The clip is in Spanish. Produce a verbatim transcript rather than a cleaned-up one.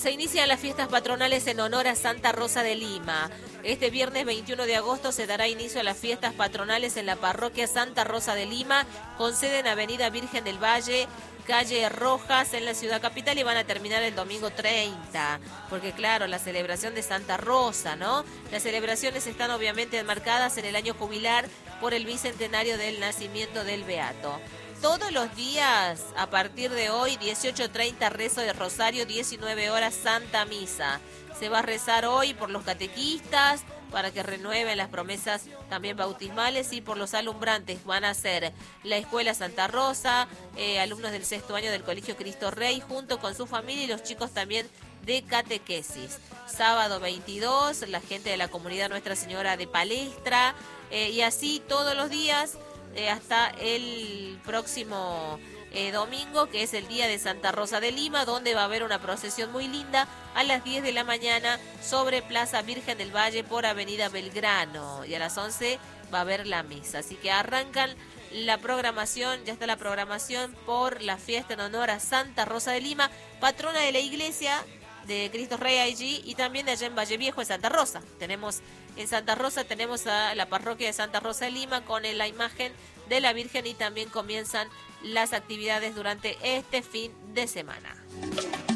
Se inician las fiestas patronales en honor a Santa Rosa de Lima. Este viernes veintiuno de agosto se dará inicio a las fiestas patronales en la parroquia Santa Rosa de Lima, con sede en Avenida Virgen del Valle, calle Rojas, en la ciudad capital, y van a terminar el domingo treinta, porque claro, la celebración de Santa Rosa, ¿no? Las celebraciones están obviamente enmarcadas en el año jubilar por el bicentenario del nacimiento del Beato. Todos los días, a partir de hoy, dieciocho treinta, rezo de rosario, diecinueve horas, Santa Misa. Se va a rezar hoy por los catequistas, para que renueven las promesas también bautismales, y por los alumbrantes. Van a ser la Escuela Santa Rosa, eh, alumnos del sexto año del Colegio Cristo Rey, junto con su familia, y los chicos también de catequesis. Sábado veintidós, la gente de la comunidad Nuestra Señora de Palestra, eh, y así todos los días, eh, hasta el próximo eh, domingo, que es el día de Santa Rosa de Lima, donde va a haber una procesión muy linda a las diez de la mañana sobre Plaza Virgen del Valle por Avenida Belgrano, y a las once va a haber la misa. Así que arrancan la programación, ya está la programación por la fiesta en honor a Santa Rosa de Lima, patrona de la iglesia de Cristo Rey allí, y también de allá en Valle Viejo, en Santa Rosa. Tenemos en Santa Rosa, tenemos a la parroquia de Santa Rosa de Lima con la imagen de la Virgen, y también comienzan las actividades durante este fin de semana.